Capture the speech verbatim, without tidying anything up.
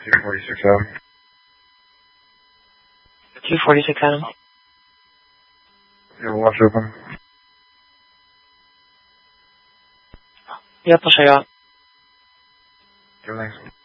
two forty-six Adam. two forty-six Adam. You have a watch open? Yep, I'll show you out. Everything's